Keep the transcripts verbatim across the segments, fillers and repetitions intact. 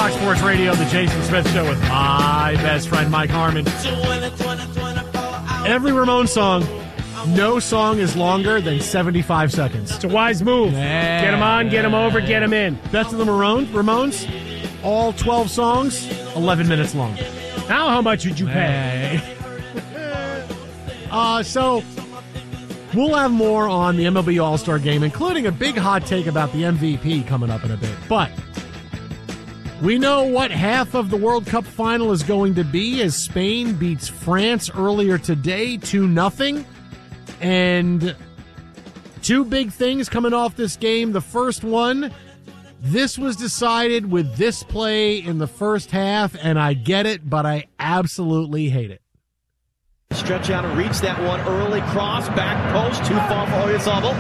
Fox Sports Radio, the Jason Smith Show with my best friend, Mike Harmon. Every Ramones song, no song is longer than seventy-five seconds. It's a wise move. Yeah. Get them on, get them over, get them in. Best of the Ramones, Ramones, all twelve songs, eleven minutes long. Now how much would you pay? Hey. uh, so, we'll have more on the M L B All-Star Game, including a big hot take about the M V P coming up in a bit. But we know what half of the World Cup final is going to be as Spain beats France earlier today, two nothing. And two big things coming off this game. The first one, this was decided with this play in the first half, and I get it, but I absolutely hate it. Stretch out and reach that one early. Cross, back post, too far for Oyarzabal.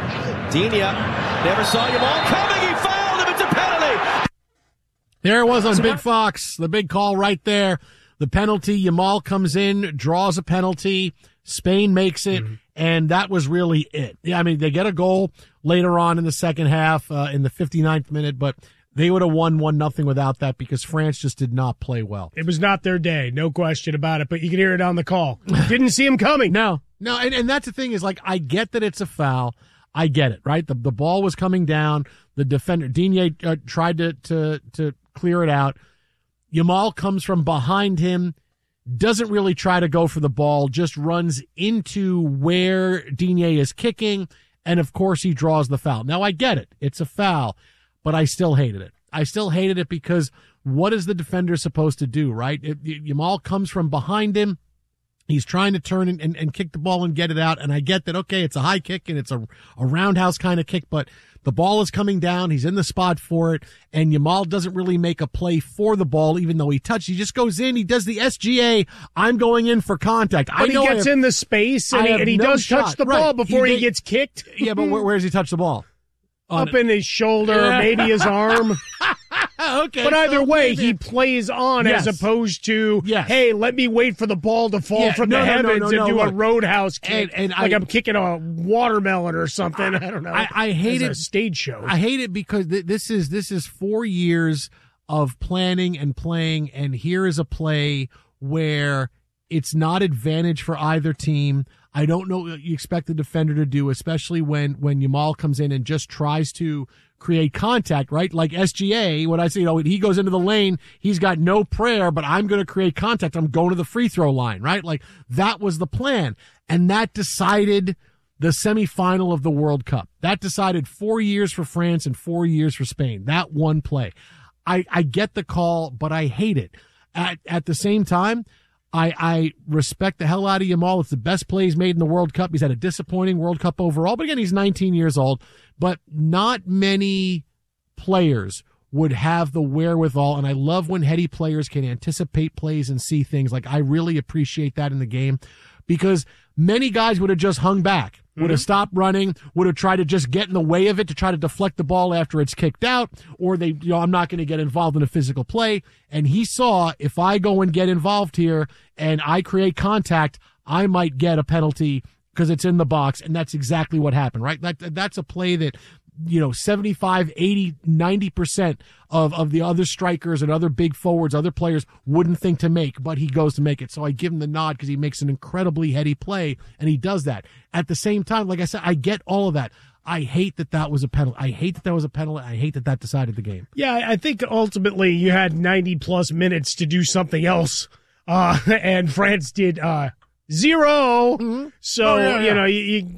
Dina never saw your ball coming. He fouled him. It's a penalty. There it was on Big Fox, the big call right there. The penalty, Yamal comes in, draws a penalty, Spain makes it, mm-hmm. and that was really it. Yeah, I mean, they get a goal later on in the second half, uh, in the fifty-ninth minute, but they would have won one nothing without that because France just did not play well. It was not their day, no question about it, but you could hear it on the call. Didn't see him coming. No, no, and, and that's the thing is, like, I get that it's a foul. I get it, right? The the ball was coming down. The defender, Digne, uh, tried to, to, to clear it out. Yamal comes from behind him, doesn't really try to go for the ball, just runs into where Digne is kicking, and of course he draws the foul. Now, I get it. It's a foul, but I still hated it. I still hated it because what is the defender supposed to do, right? If Yamal comes from behind him, he's trying to turn and, and, and kick the ball and get it out, and I get that, okay, it's a high kick and it's a, a roundhouse kind of kick, but the ball is coming down, he's in the spot for it, and Yamal doesn't really make a play for the ball, even though he touched. He just goes in, he does the S G A, I'm going in for contact. But I know he gets have, in the space, and, he, and he no does shot. touch the right. ball before he, he, he gets kicked. Yeah, but where, where does he touch the ball? Up in his shoulder, yeah. Maybe his arm. Okay, but either so way, maybe. he plays on yes. as opposed to, yes. hey, let me wait for the ball to fall yeah, from no, the no, heavens no, no, and no, do look. a roadhouse kick, and, and like I, I'm kicking a watermelon or something. I, I don't know. I, I hate it. A stage show. I hate it because th- this is this is four years of planning and playing, and here is a play where it's not advantage for either team. I don't know what you expect the defender to do, especially when, when Yamal comes in and just tries to create contact, right? Like S G A, when I say, you know, when he goes into the lane, he's got no prayer, but I'm going to create contact. I'm going to the free throw line, right? Like that was the plan. And that decided the semifinal of the World Cup. That decided four years for France and four years for Spain. That one play. I, I get the call, but I hate it. At, at the same time, I, I respect the hell out of Yamal. It's the best play he's made in the World Cup. He's had a disappointing World Cup overall, but again, he's nineteen years old. But not many players would have the wherewithal, and I love when heady players can anticipate plays and see things. Like, I really appreciate that in the game because many guys would have just hung back, would mm-hmm. have stopped running, would have tried to just get in the way of it to try to deflect the ball after it's kicked out, or they, you know, I'm not going to get involved in a physical play. And he saw, if I go and get involved here and I create contact, I might get a penalty because it's in the box. And that's exactly what happened, right? That, that's a play that, you know, seventy-five, eighty, ninety percent of, of the other strikers and other big forwards, other players wouldn't think to make, but he goes to make it. So I give him the nod because he makes an incredibly heady play, and he does that. At the same time, like I said, I get all of that. I hate that that was a penalty. I hate that that was a penalty. I hate that that decided the game. Yeah, I think ultimately you had ninety plus minutes to do something else, uh, and France did uh, zero. Mm-hmm. So, oh, yeah, yeah. you know, you, you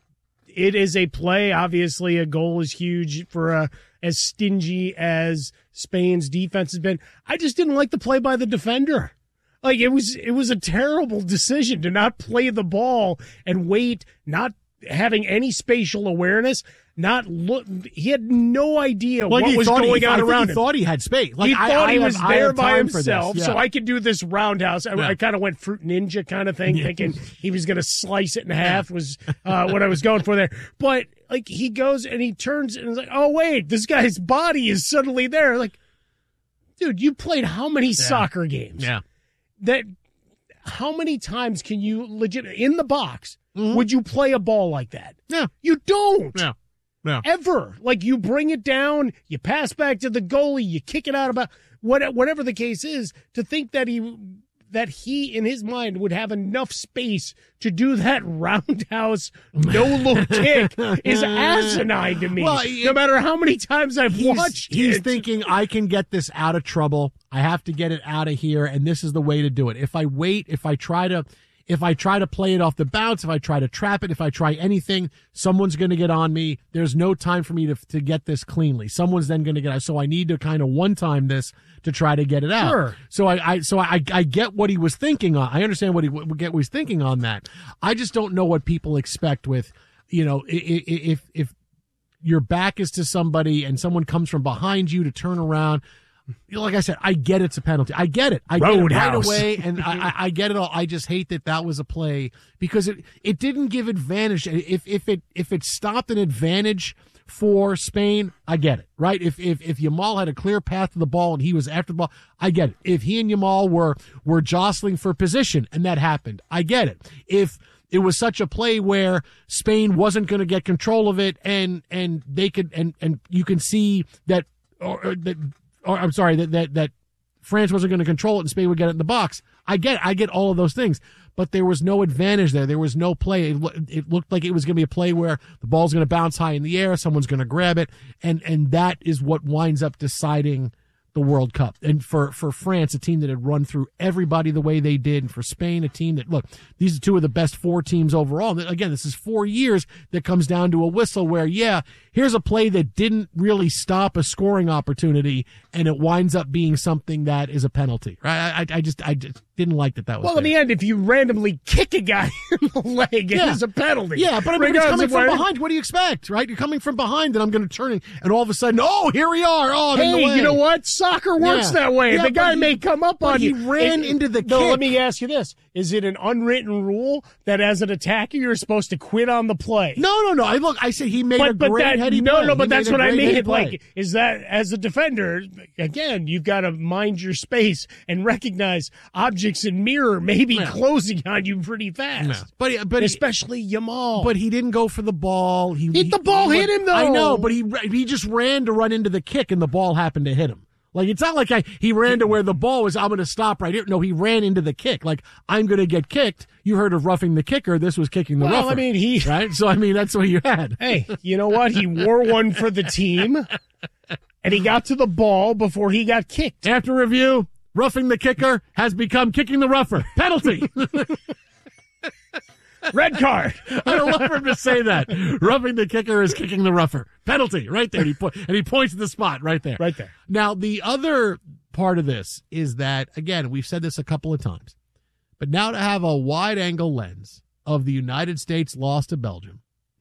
it is a play. Obviously, a goal is huge for uh, as stingy as Spain's defense has been. I just didn't like the play by the defender. Like, it was it was a terrible decision to not play the ball and wait, not having any spatial awareness, not look. He had no idea like what was going he, on I around he him. thought he had space. Like, he I, thought I he have, was there by himself, yeah. so I could do this roundhouse. I, yeah. I kind of went Fruit Ninja kind of thing, yeah. thinking he was going to slice it in half was uh, what I was going for there. But, like, he goes and he turns and is like, oh, wait, this guy's body is suddenly there. Like, dude, you played how many yeah. soccer games? Yeah. That how many times can you legit in the box mm-hmm. would you play a ball like that? Yeah. You don't. Yeah. Yeah. Ever. Like, you bring it down, you pass back to the goalie, you kick it out about what, whatever the case is, to think that he that he in his mind would have enough space to do that roundhouse no look kick is asinine to me. Well, it, no matter how many times I've he's, watched he's it. thinking, I can get this out of trouble. I have to get it out of here, and this is the way to do it. If I wait, if I try to if I try to play it off the bounce, if I try to trap it, if I try anything, someone's going to get on me. There's no time for me to to get this cleanly. Someone's then going to get out. So I need to kind of one time this to try to get it out. Sure. So I, I so I I get what he was thinking on. I understand what he what, get what he's thinking on that. I just don't know what people expect with, you know, if if your back is to somebody and someone comes from behind you to turn around. Like I said, I get it's a penalty. I get it. I get it right away, and I, I get it all. I just hate that that was a play because it it didn't give advantage. If if it if it stopped an advantage for Spain, I get it, right? If if if Yamal had a clear path to the ball and he was after the ball, I get it. If he and Yamal were were jostling for position and that happened, I get it. If it was such a play where Spain wasn't going to get control of it, and and they could and and you can see that or, or that. Or I'm sorry that, that that France wasn't going to control it and Spain would get it in the box. I get I get all of those things, but there was no advantage there. There was no play. It, it looked like it was going to be a play where the ball's going to bounce high in the air, someone's going to grab it, and and that is what winds up deciding the World Cup. And for, for France, a team that had run through everybody the way they did, and for Spain, a team that, look, these are two of the best four teams overall. Again, this is four years that comes down to a whistle where, yeah, here's a play that didn't really stop a scoring opportunity, and it winds up being something that is a penalty, right? I, I just, I just didn't like that that was Well, there. in the end, if you randomly kick a guy in the leg, yeah. it is a penalty. Yeah, but I mean, it's coming from behind. What do you expect, right? You're coming from behind, and I'm going to turn it, and all of a sudden, oh, here we are. Oh, hey, in the way. You know what? Soccer works yeah. that way. Yeah, the guy he, may come up on he you. He ran it, into the no, kick. Let me ask you this. Is it an unwritten rule that as an attacker, you're supposed to quit on the play? No, no, no. I look, I said he made but, a but great that, heady no, play. No, but he that's what I mean. Like, is that as a defender, again, you've got to mind your space and recognize objects in mirror may be yeah. closing on you pretty fast. No. But, but especially he, Yamal. But he didn't go for the ball. He, he, the ball he, hit him, though. I know, but he he just ran to run into the kick, and the ball happened to hit him. Like, it's not like I, he ran to where the ball was, I'm going to stop right here. No, he ran into the kick. Like, I'm going to get kicked. You heard of roughing the kicker. This was kicking the well, rougher. I mean, he. Right? So, I mean, that's what you had. Hey, you know what? He wore one for the team, and he got to the ball before he got kicked. After review, roughing the kicker has become kicking the rougher. Penalty. Red card. I love for him to say that. Roughing the kicker is kicking the rougher. Penalty, right there. And he, po- and he points to the spot right there. Right there. Now, the other part of this is that, again, we've said this a couple of times, but now to have a wide-angle lens of the United States loss to Belgium,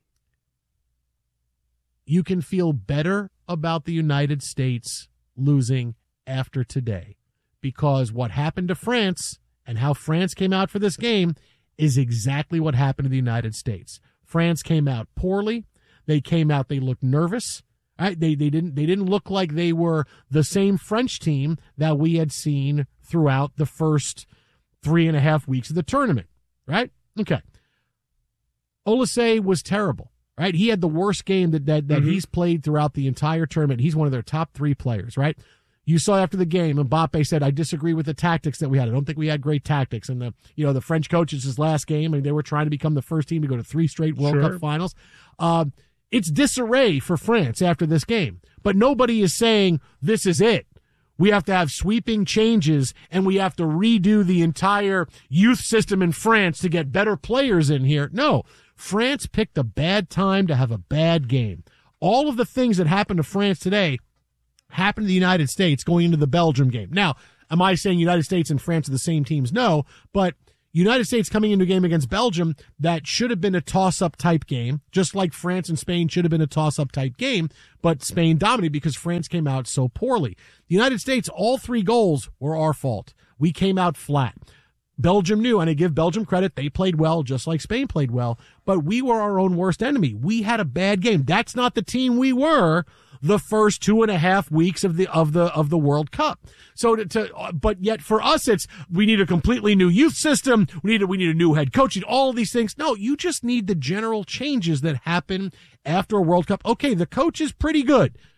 you can feel better about the United States losing after today, because what happened to France and how France came out for this game is exactly what happened to the United States. France came out poorly. They came out, they looked nervous. Right? They they didn't they didn't look like they were the same French team that we had seen throughout the first three and a half weeks of the tournament. Right? Okay. Olise was terrible. Right? He had the worst game that that, that mm-hmm. he's played throughout the entire tournament. He's one of their top three players, right? You saw after the game, Mbappe said, I disagree with the tactics that we had. I don't think we had great tactics. And the, you know, the French coaches, his last game, and they were trying to become the first team to go to three straight World sure. Cup finals. Um, it's disarray for France after this game. But nobody is saying this is it. We have to have sweeping changes, and we have to redo the entire youth system in France to get better players in here. No, France picked a bad time to have a bad game. All of the things that happened to France today happened to the United States going into the Belgium game. Now, am I saying United States and France are the same teams? No, but United States coming into a game against Belgium that should have been a toss-up type game, just like France and Spain should have been a toss-up type game, but Spain dominated because France came out so poorly. The United States, all three goals were our fault. We came out flat. Belgium knew, and I give Belgium credit, they played well just like Spain played well, but we were our own worst enemy. We had a bad game. That's not the team we were the first two and a half weeks of the of the of the World Cup. So to, to but yet for us it's we need a completely new youth system. We need a, we need a new head coach. All of these things. No, you just need the general changes that happen after a World Cup. Okay, the coach is pretty good.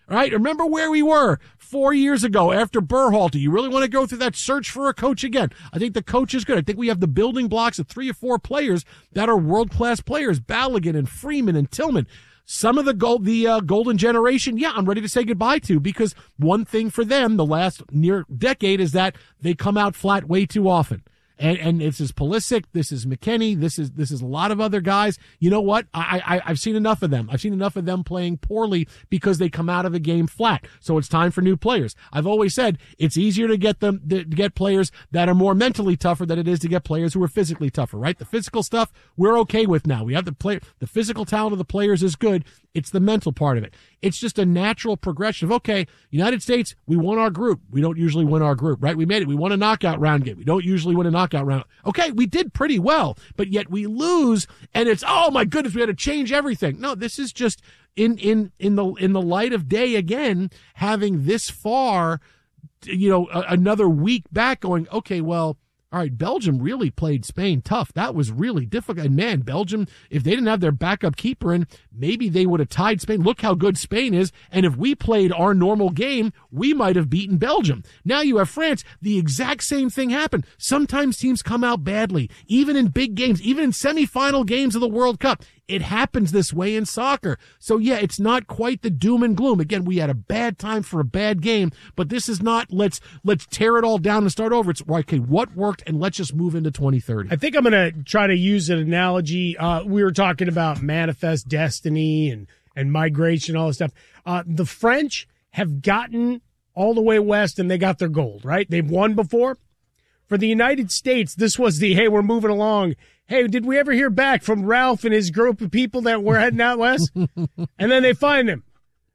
All right, remember where we were four years ago after Berhalter. You really want to go through that search for a coach again? I think the coach is good. I think we have the building blocks of three or four players that are world-class players, Balogun and Freeman and Tillman. Some of the gold, the uh, golden generation, yeah, I'm ready to say goodbye to, because one thing for them the last near decade is that they come out flat way too often. And, and this is Pulisic, this is McKennie, this is this is a lot of other guys. You know what? I, I I've seen enough of them. I've seen enough of them playing poorly because they come out of the game flat. So it's time for new players. I've always said it's easier to get them to get players that are more mentally tougher than it is to get players who are physically tougher. Right? The physical stuff we're okay with now. We have the player, the physical talent of the players is good. It's the mental part of it. It's just a natural progression of, okay, United States, we won our group. We don't usually win our group, right? We made it. We won a knockout round game. We don't usually win a knockout round. Okay, we did pretty well, but yet we lose, and it's, oh my goodness, we had to change everything. No, this is just in in in the in the light of day again, having this far, you know, a, another week back going, okay, well, all right, Belgium really played Spain tough. That was really difficult. And man, Belgium, if they didn't have their backup keeper in, maybe they would have tied Spain. Look how good Spain is. And if we played our normal game, we might have beaten Belgium. Now you have France. The exact same thing happened. Sometimes teams come out badly, even in big games, even in semifinal games of the World Cup. It happens this way in soccer. So yeah, it's not quite the doom and gloom. Again, we had a bad time for a bad game, but this is not let's let's tear it all down and start over. It's okay, what worked, and let's just move into twenty thirty. I think I'm going to try to use an analogy. Uh, we were talking about manifest destiny and, and migration, all this stuff. Uh, the French have gotten all the way west, and they got their gold, right? They've won before. For the United States, this was the, hey, we're moving along. Hey, did we ever hear back from Ralph and his group of people that were heading out west? And then they find him.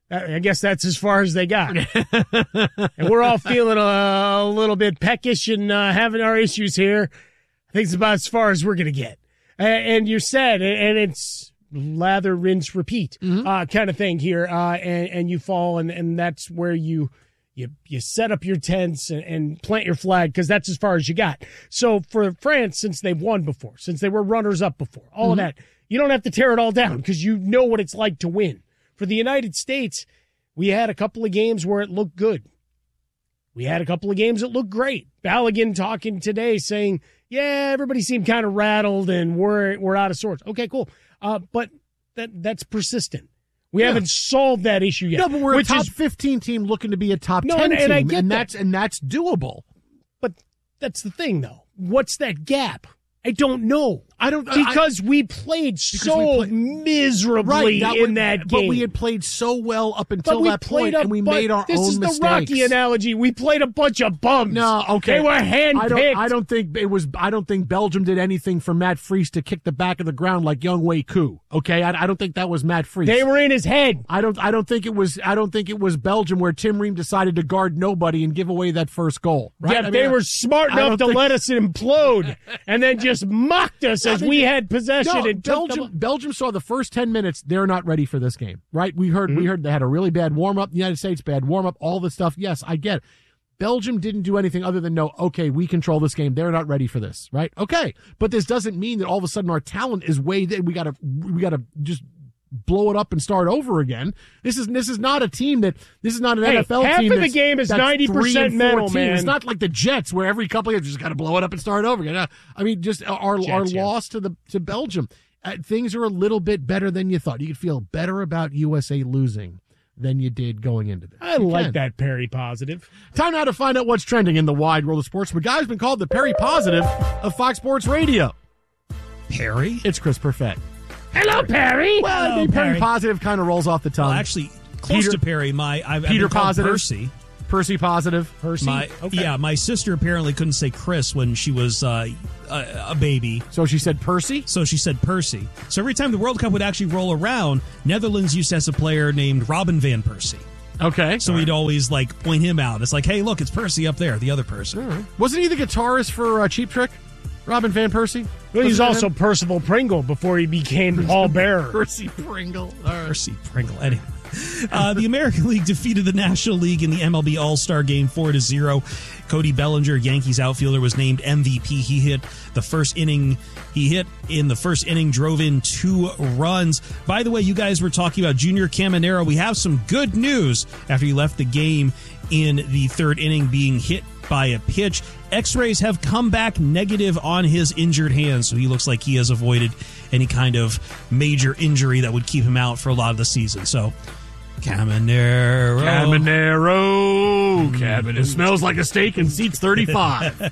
I guess that's as far as they got. And we're all feeling a, a little bit peckish and uh, having our issues here. I think it's about as far as we're going to get. And you're sad, and it's lather, rinse, repeat mm-hmm. uh, kind of thing here. Uh, and, and you fall, and, and that's where you... You you set up your tents and, and plant your flag, because that's as far as you got. So for France, since they've won before, since they were runners-up before, all mm-hmm. of that, you don't have to tear it all down because you know what it's like to win. For the United States, we had a couple of games where it looked good. We had a couple of games that looked great. Balogun talking today saying, yeah, everybody seemed kind of rattled and we're, we're out of sorts. Okay, cool. Uh, but that that's persistent. We yeah. haven't solved that issue yet. No, but we're which a top is, fifteen team looking to be a top no, ten and, team, and, I get and that. that's and that's doable. But that's the thing, though. What's that gap? I don't know. I don't because I, we played so we play, miserably right, that in was, that but game. But we had played so well up until that point, a, and we made our this own is mistakes. The Rocky analogy. We played a bunch of bums. No, okay. They were handpicked. I don't, I don't think it was. I don't think Belgium did anything for Matt Freese to kick the back of the ground like Young Wei Koo. Okay, I, I don't think that was Matt Freese. They were in his head. I don't. I don't think it was. I don't think it was Belgium where Tim Ream decided to guard nobody and give away that first goal. Right? Yeah, I mean, they were smart enough to think... let us implode and then just mocked us as we had possession. No, and Belgium, them... Belgium saw the first ten minutes. They're not ready for this game, right? We heard, mm-hmm. we heard they had a really bad warm up. The United States bad warm up. All this stuff. Yes, I get it. Belgium didn't do anything other than know, okay, we control this game. They're not ready for this, right? Okay, but this doesn't mean that all of a sudden our talent is way that we gotta, we gotta just blow it up and start over again. This is this is not a team that this is not an hey, N F L half team. Half of the game is ninety percent mental, man. It's not like the Jets where every couple of years you just got to blow it up and start over again. I mean, just our Jets, our yeah. loss to the to Belgium. Uh, things are a little bit better than you thought. You could feel better about U S A losing than you did going into this. I you like can. that Perry Positive. Time now to find out what's trending in the wide world of sports. The guy's been called the Perry Positive of Fox Sports Radio. Perry? It's Chris Perfett. Hello, Perry. Well, Hello, I mean, Perry. Perry Positive kind of rolls off the tongue. Well, actually, close Peter, to Perry. My I've, Peter I've been called Positive. Percy. Percy Positive. Percy. My, okay. Yeah, my sister apparently couldn't say Chris when she was uh, a, a baby. So she said Percy? So she said Percy. So every time the World Cup would actually roll around, Netherlands used to have a player named Robin van Persie. Okay. So we'd always like point him out. It's like, hey, look, it's Percy up there, the other person. All right. Wasn't he the guitarist for uh, Cheap Trick? Robin van Persie? Well, he's also him? Percival Pringle before he became Paul Bearer. Percy Pringle. All right. Percy Pringle. Anyway. Uh, the American League defeated the National League in the M L B All-Star Game four to zero. Cody Bellinger, Yankees outfielder, was named M V P. He hit the first inning. He hit in the first inning, drove in two runs. By the way, you guys were talking about Junior Caminero. We have some good news after he left the game in the third inning being hit by a pitch. X-rays have come back negative on his injured hand, so he looks like he has avoided any kind of major injury that would keep him out for a lot of the season. So, Caminero. Caminero. Caminero. It smells like a steak and seats thirty-five.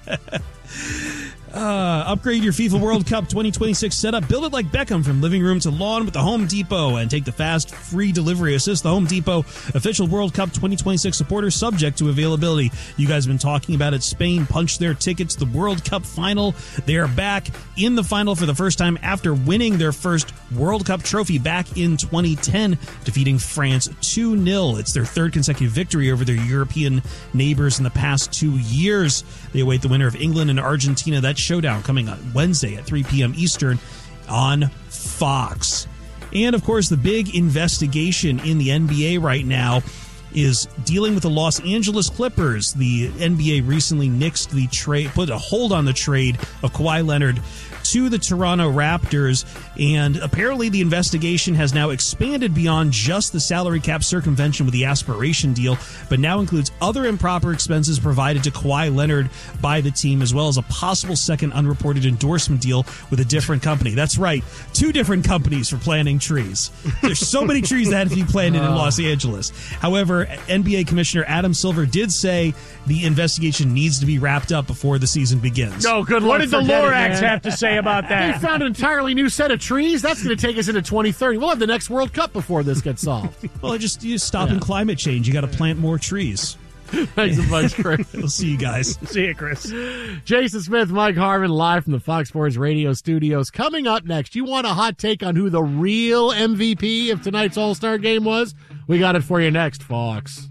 Uh, upgrade your FIFA World Cup twenty twenty-six setup. Build it like Beckham from living room to lawn with the Home Depot and take the fast, free delivery assist. The Home Depot official World Cup twenty twenty-six supporter, subject to availability. You guys have been talking about it. Spain punched their tickets. The World Cup final. They are back in the final for the first time after winning their first World Cup trophy back in twenty ten, defeating France two nil. It's their third consecutive victory over their European neighbors in the past two years. They await the winner of England and Argentina. That's showdown coming on Wednesday at three p.m. Eastern on Fox. And, of course, the big investigation in the N B A right now is dealing with the Los Angeles Clippers. The N B A recently nixed the trade, put a hold on the trade of Kawhi Leonard to the Toronto Raptors, and apparently the investigation has now expanded beyond just the salary cap circumvention with the aspiration deal, but now includes other improper expenses provided to Kawhi Leonard by the team, as well as a possible second unreported endorsement deal with a different company. That's right, two different companies for planting trees. There's so many trees that have to be planted in Los Angeles. However, N B A Commissioner Adam Silver did say the investigation needs to be wrapped up before the season begins. No, good luck. What did the Lorax have to say about that? They found an entirely new set of trees. That's going to take us into twenty thirty. We'll have the next World Cup before this gets solved. Well, just you stopping yeah. climate change. You got to plant more trees. Thanks a bunch, Chris. We'll see you guys. See you, Chris. Jason Smith, Mike Harmon, live from the Fox Sports Radio studios. Coming up next, you want a hot take on who the real M V P of tonight's All-Star game was? We got it for you next, Fox.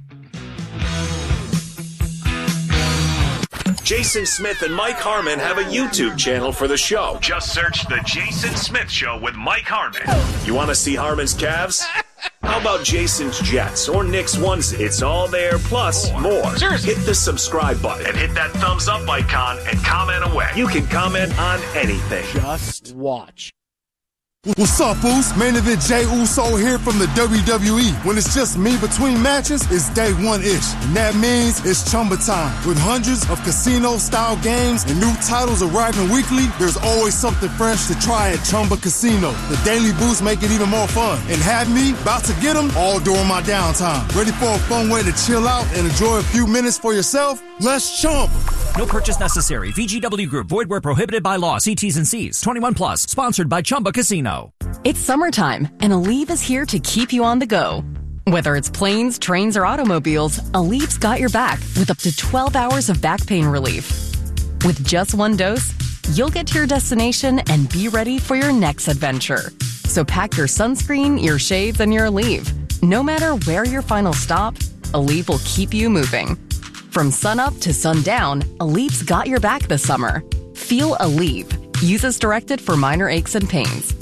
Jason Smith and Mike Harmon have a YouTube channel for the show. Just search The Jason Smith Show with Mike Harmon. You want to see Harmon's calves? How about Jason's Jets or Nick's onesie? It's all there, plus more. Seriously. Hit the subscribe button and hit that thumbs up icon and comment away. You can comment on anything. Just watch. What's up, Foos? Main event Jey Uso here from the W W E. When it's just me between matches, it's day one-ish. And that means it's Chumba time. With hundreds of casino-style games and new titles arriving weekly, there's always something fresh to try at Chumba Casino. The daily boosts make it even more fun. And have me about to get them all during my downtime. Ready for a fun way to chill out and enjoy a few minutes for yourself? Let's Chumba. No purchase necessary. V G W Group. Void where prohibited by law. See T's and C's. twenty-one plus. Sponsored by Chumba Casino. It's summertime, and Aleve is here to keep you on the go. Whether it's planes, trains, or automobiles, Aleve's got your back with up to twelve hours of back pain relief. With just one dose, you'll get to your destination and be ready for your next adventure. So pack your sunscreen, your shades, and your Aleve. No matter where your final stop, Aleve will keep you moving. From sunup to sundown, Aleve's got your back this summer. Feel Aleve. Use as directed for minor aches and pains.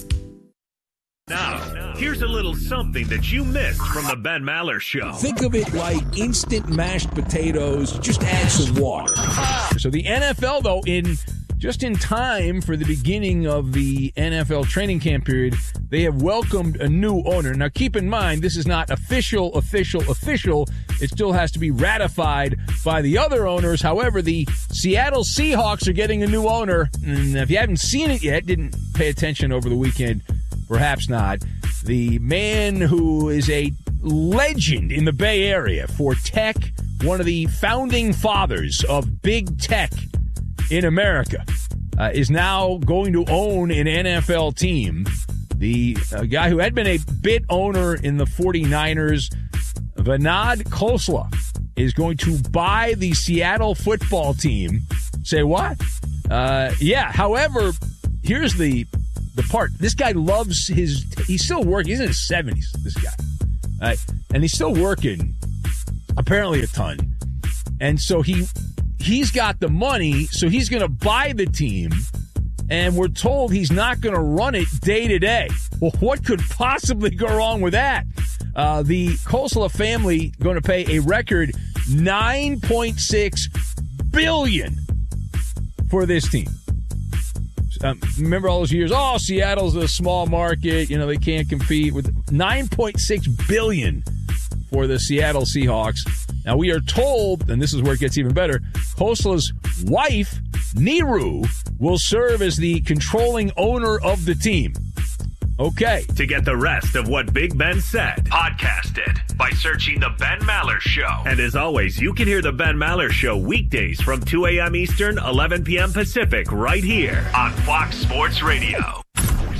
Now, here's a little something that you missed from the Ben Maller Show. Think of it like instant mashed potatoes, just add some water. So the N F L, though, in just in time for the beginning of the N F L training camp period, they have welcomed a new owner. Now, keep in mind, this is not official, official, official. It still has to be ratified by the other owners. However, the Seattle Seahawks are getting a new owner. And if you haven't seen it yet, didn't pay attention over the weekend, perhaps not. The man who is a legend in the Bay Area for tech, one of the founding fathers of big tech in America, uh, is now going to own an N F L team. The uh, guy who had been a bit owner in the 49ers, Vinod Khosla, is going to buy the Seattle football team. Say what? Uh, yeah, however, here's the the part. This guy loves his, he's still working. He's in his seventies, this guy. Uh, and he's still working, apparently a ton. And so he, he's got the money, so he's going to buy the team. And we're told he's not going to run it day to day. Well, what could possibly go wrong with that? Uh, the Kosela family going to pay a record nine point six billion dollars for this team. Um, remember all those years? Oh, Seattle's a small market. You know, they can't compete with nine point six billion dollars for the Seattle Seahawks. Now, we are told, and this is where it gets even better, Kosela's wife, Niru, will serve as the controlling owner of the team. Okay. To get the rest of what Big Ben said, podcast it by searching The Ben Maller Show. And as always, you can hear The Ben Maller Show weekdays from two a.m. Eastern, eleven p.m. Pacific, right here on Fox Sports Radio.